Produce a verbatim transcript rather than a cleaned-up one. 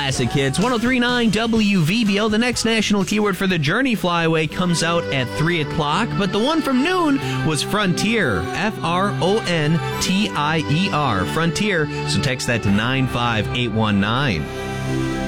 Classic Hits, one oh three point nine W V B O. The next national keyword for the Journey Flyaway comes out at three o'clock, but the one from noon was Frontier, F R O N T I E R, Frontier, so text that to nine five eight one nine.